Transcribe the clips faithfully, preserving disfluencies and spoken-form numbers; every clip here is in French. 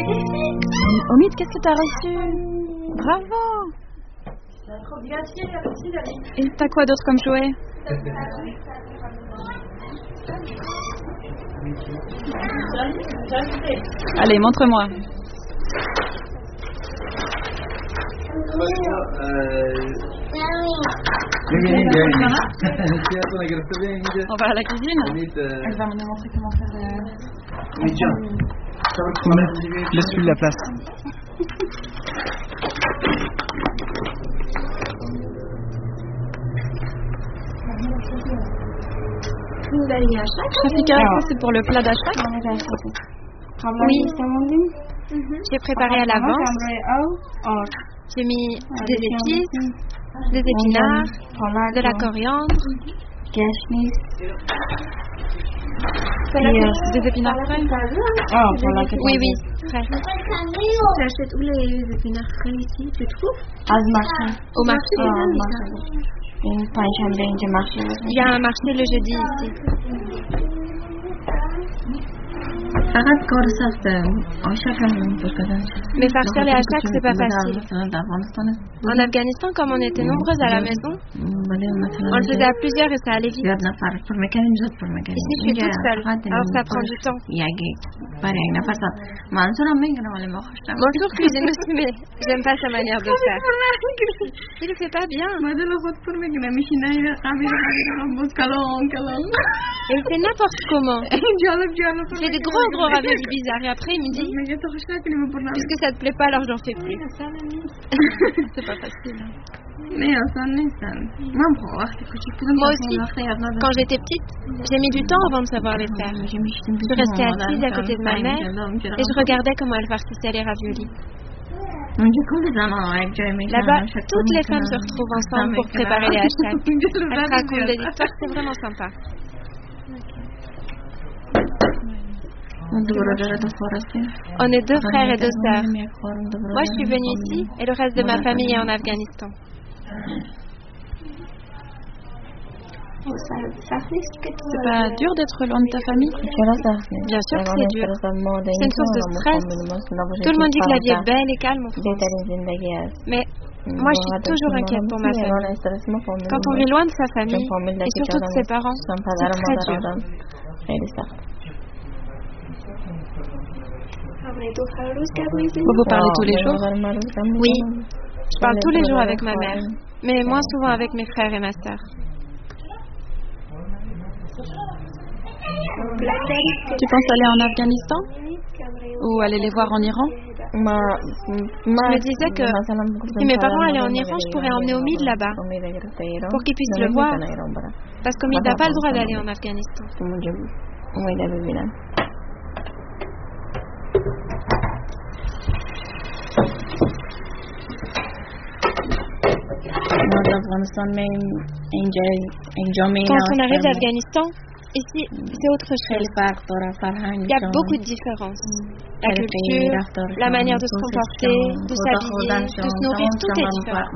Omid, qu'est-ce que t'as reçu? Bravo! Et t'as quoi d'autre comme jouet? Allez, montre-moi. On va à la cuisine. Elle va nous montrer comment faire. Laisse-lui la place. Rafika, ça c'est pour le plat d'Ashrak? Oui. J'ai préparé à l'avance. J'ai mis des épices, des épinards, de la coriandre. Des épinards frais? Oui, oui, frais. Tu achètes où les épinards frais ici, tu trouves? Au marché. Il y a un marché le jeudi ici. Mais farcir les hashtags, c'est pas facile. En Afghanistan, comme on était nombreuses à la maison, on le faisait à plusieurs et ça allait vite. Ici, je suis toute seule, alors ça prend du temps. Bonjour, cuisine aussi, mais j'aime pas sa manière de faire. Il le fait pas bien. Il fait n'importe comment. Il fait des gros gros raviolis bizarres et après il me dit puisque ça te plaît pas alors j'en fais plus. C'est pas facile. Moi aussi, quand j'étais petite, j'ai mis du temps avant de savoir les faire. Je restais assise à côté de ma mère et je regardais comment elle farcissait les raviolis. Là-bas, toutes les femmes se retrouvent ensemble pour préparer les hashtags. Elles racontent des histoires, c'est vraiment sympa. On est deux frères et deux sœurs. Moi, je suis venue ici et le reste de ma famille est en Afghanistan. C'est pas dur d'être loin de ta famille? Bien sûr que c'est dur. C'est une source de stress. Tout le monde dit que la vie est belle et calme en France. Mais moi, je suis toujours inquiète pour ma famille. Quand on vit loin de sa famille, et surtout de ses parents, c'est très dur. Vous parlez tous les jours? Oui, je parle tous les jours avec ma mère, mais moins souvent avec mes frères et ma sœur. Tu penses aller en Afghanistan? Ou aller les voir en Iran? Je me disais que si mes parents allaient en Iran, je pourrais emmener Omid là-bas pour qu'il puisse le voir. Parce qu'Omid n'a pas le droit d'aller en Afghanistan. Quand on arrive d'Afghanistan, ici, c'est autre chose. Il y a beaucoup de différences. La culture, la manière de se comporter, de s'habiller, de se nourrir, tout est différent.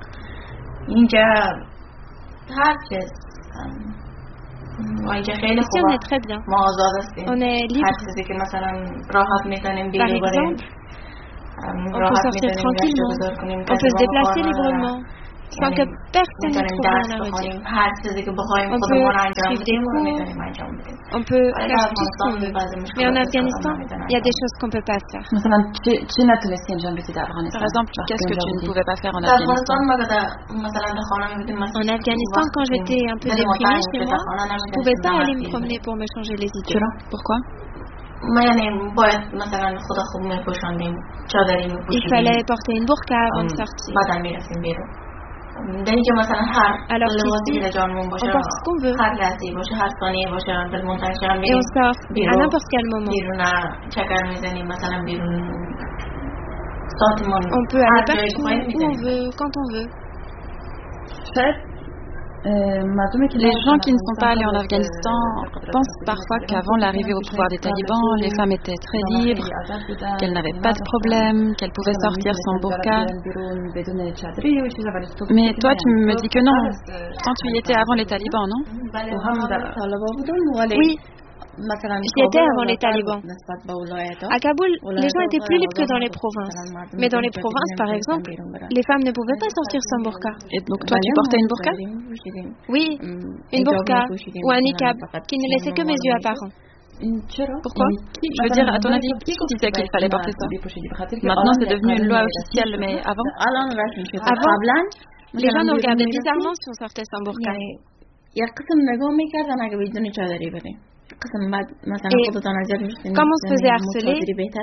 Ici, on est très bien. On est libre. Par exemple, on peut sortir tranquillement, on peut se déplacer librement, sans que personne ne trouve rien à redire. On peut suivre des cours, on peut faire tout ce qu'on veut. Mais en Afghanistan, il y a des choses qu'on ne peut pas faire. Par exemple, qu'est-ce que tu ne pouvais pas faire en Afghanistan? En Afghanistan, quand j'étais un peu déprimée chez moi, je ne pouvais pas aller me promener pour me changer les idées. Pourquoi? Il fallait porter une burqa avant de sortir. Alors qu'ici, on porte ce qu'on veut. Et on sort à n'importe quel moment. On peut aller partout, où on veut, quand on veut. Les gens qui ne sont pas allés en Afghanistan pensent parfois qu'avant l'arrivée au pouvoir des talibans, les femmes étaient très libres, qu'elles n'avaient pas de problème, qu'elles pouvaient sortir sans burqa. Mais toi, tu me dis que non. Quand tu y étais avant les talibans, non? Oui, J'y étais avant les talibans. À Kaboul, les gens étaient plus libres que dans les provinces. Mais dans les provinces, par exemple, les femmes ne pouvaient pas sortir sans burqa. Et donc toi, tu portais une burqa? Oui, une burqa ou un niqab qui ne laissait que mes yeux apparents. Pourquoi? Je veux dire, à ton avis, qui disait qu'il fallait porter ça? Maintenant, c'est devenu une loi officielle, mais avant? Avant, les gens nous regardaient bizarrement si on sortait sans burqa. Et comme on se faisait harceler,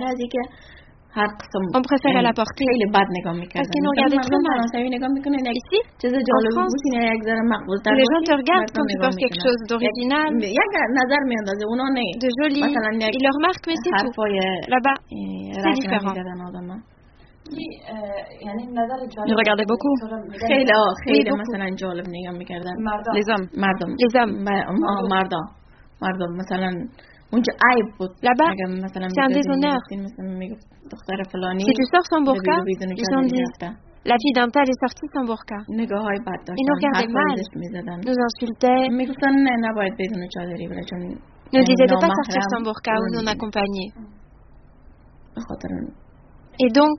on préférait la porter parce qu'ils nous regardaient très mal. Ici, en France, les gens te regardent quand tu portes quelque chose d'original, de joli. Ils le remarquent, mais c'est tout. Là-bas, c'est différent. Ils regardaient beaucoup. Oui, beaucoup. Les hommes. Les hommes. Là-bas, c'est un déshonneur. Si tu sors sans burqa, les gens disent la fille d'un tel est sortie sans burqa. Ils nous regardaient mal, nous insultaient, nous disaient de ne pas sortir sans burqa ou non accompagnés. Et donc,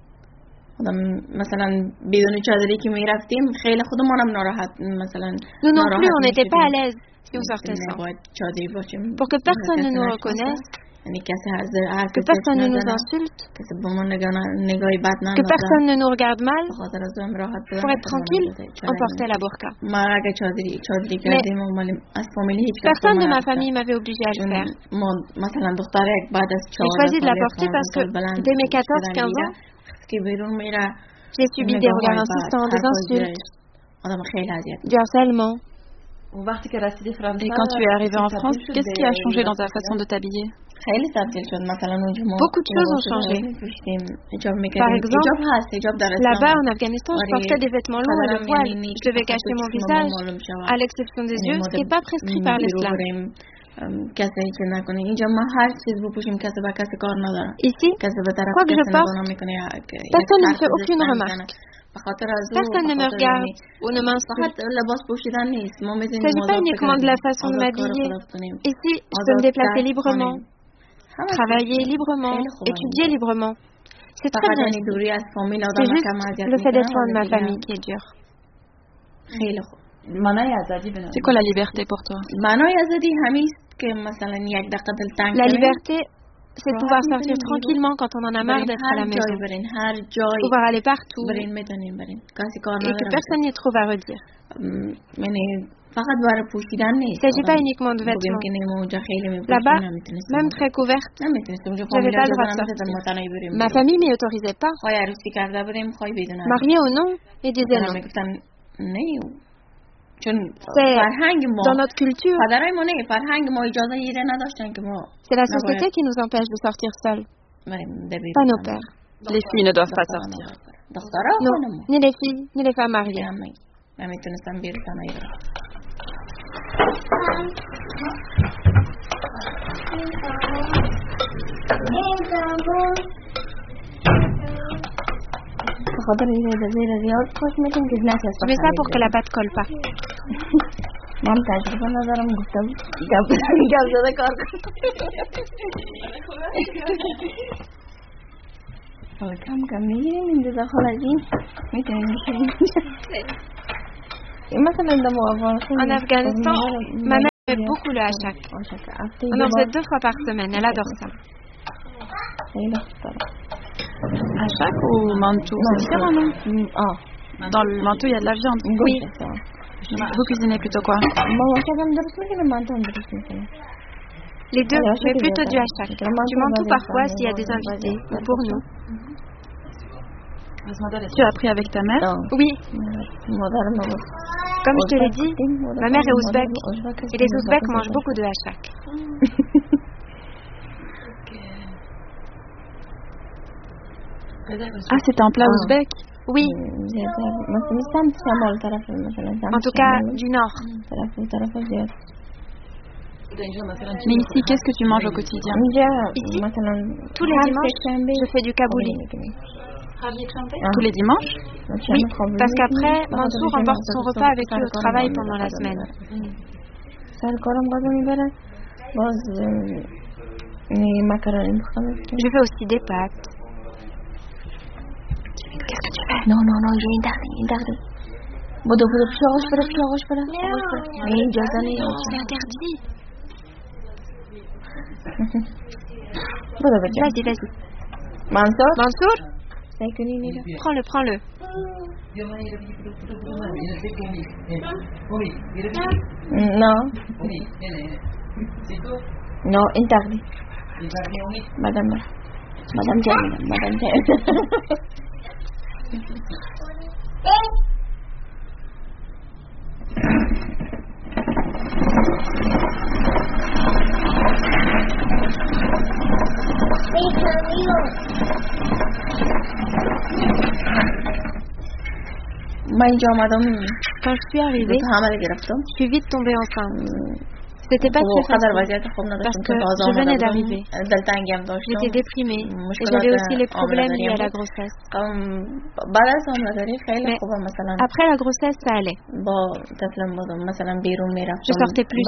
nous non plus, on n'était pas à l'aise si on sortait sans. Pour que personne ne nous reconnaisse, que personne ne nous insulte, que personne ne nous regarde mal, pour être tranquille, on portait la burqa. Mais personne de ma famille m'avait obligé à le faire. J'ai choisi de la porter parce que dès mes quatorze quinze ans, j'ai subi des regards insistants, des insultes, du harcèlement. Et quand tu es arrivée en France, qu'est-ce qui a changé dans ta façon de t'habiller? Beaucoup de choses ont changé. Par exemple, là-bas en Afghanistan, je portais des vêtements longs et le voile. Je devais cacher mon visage, à l'exception des yeux, ce qui n'est pas prescrit par l'islam. Ici, quoi que je porte, personne ne fait aucune remarque. Personne ne me regarde ou ne m'insulte. Il ne s'agit pas uniquement de la façon de m'habiller. Ici, je peux me déplacer librement, travailler librement, étudier librement. C'est très bien. C'est juste le fait d'être loin de ma famille qui est dur. C'est quoi la liberté pour toi? La liberté, c'est de pouvoir sortir tranquillement quand on en a marre d'être à la maison. Pouvoir aller partout et que personne n'y trouve à redire. Il ne s'agit pas uniquement de vêtements. Là-bas, même très couverte, je n'avais pas le droit de sortir. Ma famille ne m'y autorisait pas. Mariée ou non, ils disaient non. C'est dans notre culture. C'est la société qui nous empêche de sortir seuls. Pas nos pères. Les filles ne doivent pas sortir. Non, ni les filles, ni les femmes mariées. Je mets ça pour que la pâte colle pas. En Afghanistan, ma mère fait beaucoup le hachak. On en faisait deux fois par semaine, elle adore ça. Hachak ou mantou? C'est différent, non? Dans le mantou, il y a de la viande. Oui. Vous cuisinez plutôt quoi? Les deux, mais plutôt du hachak. Du mantou parfois s'il y a des invités, ou pour nous. Tu as appris avec ta mère? Oui. Comme je te l'ai dit, ma mère est ouzbek et les ouzbeks mangent beaucoup de hachak. Ah, c'est un plat ouzbek? Oui. En tout cas, du nord. Mais ici, qu'est-ce que tu manges au quotidien? Ici, tous les dimanches, je fais du kabouli. Tous les dimanches? Oui, parce qu'après, Mansour emporte son repas avec lui au travail pendant la semaine. Je fais aussi des pâtes. Qu'est-ce que tu fais? Non, non, non, il est interdit, interdit. Bodo, bodo, piroge, para, piroge, para. Mais c'est interdit. Vas-y, vas-y. Mansour? Mansour? Prends-le, prends-le. Non. Non, interdit. Madame. Madame Jen, Madame Jen. Quand je suis arrivée, je suis vite tombée enceinte. C'était pas très facile parce que je venais d'arriver. J'étais déprimée et j'avais aussi les problèmes liés à la grossesse. Mais après la grossesse, ça allait. Je sortais plus.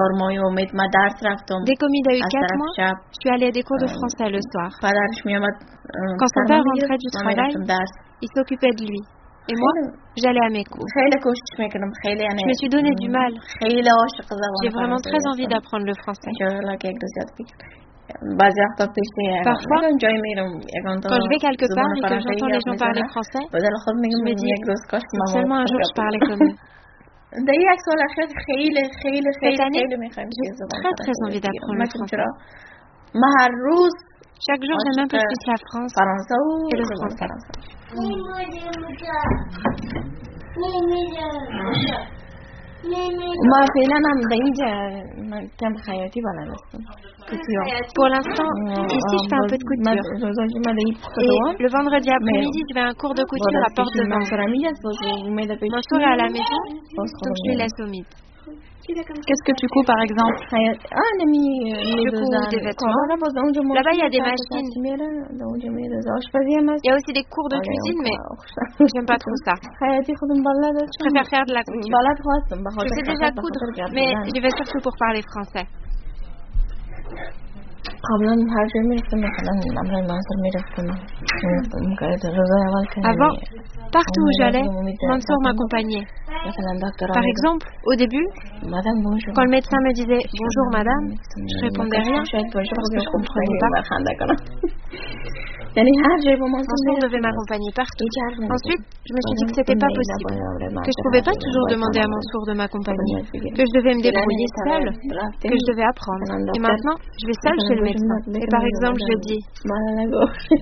Dès qu'Omid a eu quatre mois, je suis allée à des cours de français le soir. Quand son père rentrait du travail, il s'occupait de lui. Et moi, j'allais à mes cours. Je me suis donné du mal. J'ai vraiment très envie d'apprendre le français. Parfois, quand je vais quelque part et que j'entends les gens parler français, je me dis, si seulement un jour je parlais comme eux. Cette année, j'ai très très envie d'apprendre le français. Chaque jour, j'aime un peu plus la France et le français. Pour l'instant, ici, je fais un peu de couture. Et le vendredi après-midi, je vais à un cours de couture à Porte de Vence. Mansour est à la maison, donc je lui laisse Omid. Qu'est-ce que tu couds par exemple? Je couds des vêtements. Là-bas, il y a des machines. Il y a aussi des cours de cuisine, mais j'aime pas trop ça. Je préfère faire de la couture. Je sais déjà coudre, mais je vais surtout pour parler français. Avant, partout où j'allais, Mansour m'accompagnait. Par exemple, au début, quand le médecin me disait « Bonjour madame », je répondais rien parce que je comprenais pas. Mansour devait m'accompagner partout. Ensuite, je me suis dit que c'était pas possible, que je pouvais pas toujours demander à Mansour de m'accompagner, que je devais me débrouiller seule, que je devais apprendre. Et maintenant, je vais seule chez le médecin. Et par exemple, je dis